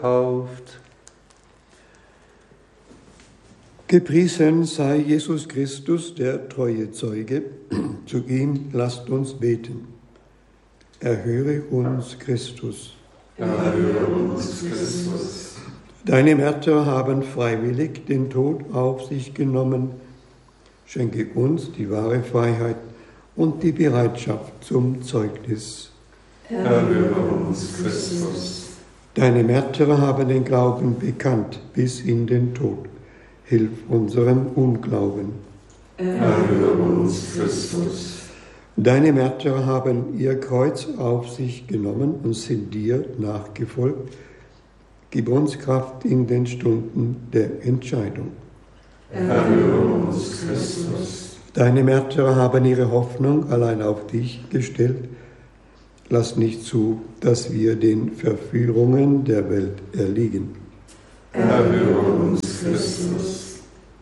Kauft. Gepriesen sei Jesus Christus, der treue Zeuge. Zu ihm lasst uns beten. Erhöre uns, Christus. Erhöre uns, Christus. Deine Märtyrer haben freiwillig den Tod auf sich genommen. Schenke uns die wahre Freiheit und die Bereitschaft zum Zeugnis. Erhöre uns, Christus. Deine Märtyrer haben den Glauben bekannt bis in den Tod. Hilf unserem Unglauben. Erhöre uns, Christus. Deine Märtyrer haben ihr Kreuz auf sich genommen und sind dir nachgefolgt. Gib uns Kraft in den Stunden der Entscheidung. Erhöre uns, Christus. Deine Märtyrer haben ihre Hoffnung allein auf dich gestellt. Lass nicht zu, dass wir den Verführungen der Welt erliegen. Erhöre uns, Christus.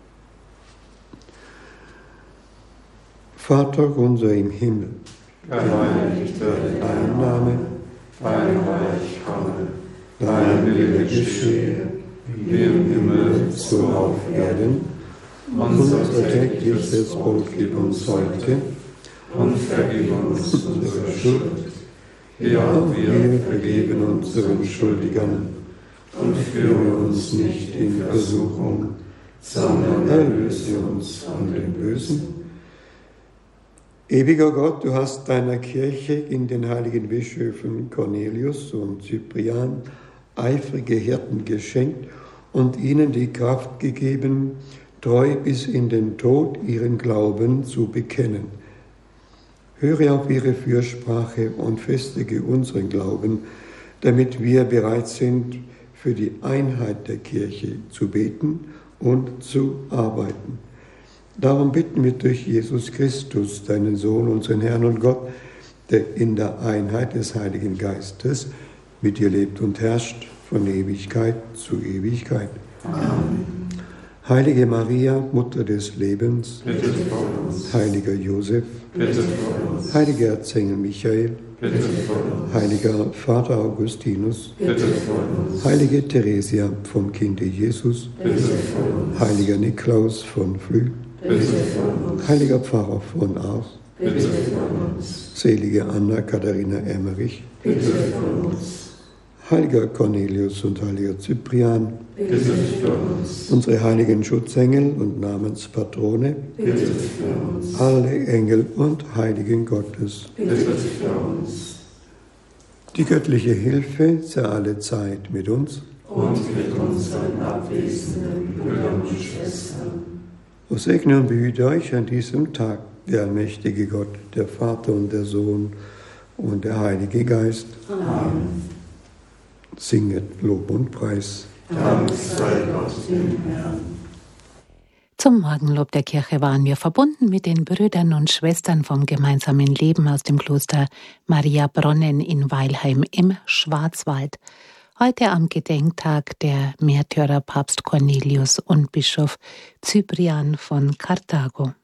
Vater unser im Himmel, geheiligt werde dein Name, dein Reich komme, dein Wille geschehe, wie im Himmel, so auf Erden. Unser tägliches Brot gib uns heute und vergib uns unsere Schuld, wie auch wir vergeben unseren Schuldigern. Und führe uns nicht in Versuchung, sondern erlöse uns von dem Bösen. Ewiger Gott, du hast deiner Kirche in den heiligen Bischöfen Cornelius und Cyprian eifrige Hirten geschenkt und ihnen die Kraft gegeben, treu bis in den Tod ihren Glauben zu bekennen. Höre auf ihre Fürsprache und festige unseren Glauben, damit wir bereit sind, für die Einheit der Kirche zu beten und zu arbeiten. Darum bitten wir durch Jesus Christus, deinen Sohn, unseren Herrn und Gott, der in der Einheit des Heiligen Geistes mit dir lebt und herrscht von Ewigkeit zu Ewigkeit. Amen. Heilige Maria, Mutter des Lebens, bitte für uns. Heiliger Josef, bitte für uns. Heiliger Erzengel Michael, bitte für uns. Heiliger Vater Augustinus, bitte für uns. Heilige Theresia vom Kinde Jesus, bitte für uns. Heiliger Niklaus von Flüh, bitte für uns. Heiliger Pfarrer von Ars, bitte für uns. selige Anna Katharina Emmerich, bitte für uns. Heiliger Cornelius und heiliger Cyprian, bitte für uns. unsere heiligen Schutzengel und Namenspatrone, bitte für uns. alle Engel und Heiligen Gottes, bitte für uns. die göttliche Hilfe sei alle Zeit mit uns. Und mit unseren abwesenden Brüdern und Schwestern. So segne und behüte euch an diesem Tag der allmächtige Gott, der Vater und der Sohn und der Heilige Geist. Amen. Singet Lob und Preis. Dank sei Gott dem Herrn. Zum Morgenlob der Kirche waren wir verbunden mit den Brüdern und Schwestern vom gemeinsamen Leben aus dem Kloster Maria Bronnen in Weilheim im Schwarzwald. Heute am Gedenktag der Märtyrer Papst Cornelius und Bischof Cyprian von Karthago.